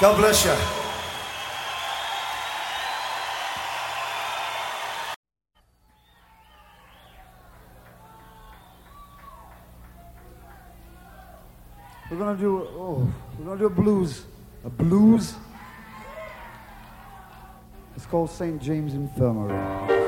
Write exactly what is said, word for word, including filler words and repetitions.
God bless you. We're gonna do, oh, we're gonna do a blues. A blues? It's called Saint James Infirmary.